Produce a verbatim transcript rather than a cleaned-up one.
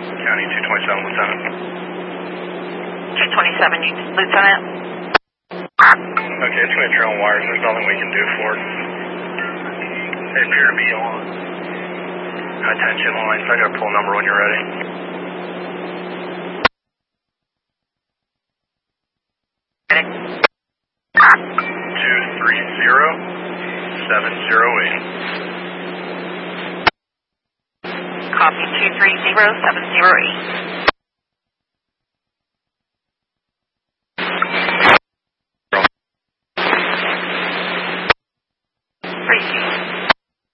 County two twenty-seven, Lieutenant. two twenty-seven, Lieutenant. Okay, it's going to trail wires. There's nothing we can do for it. They appear to be on attention lines. I got to pull a number when you're ready. Ready. two three zero, seven zero eight. Copy two three zero, seven zero eight.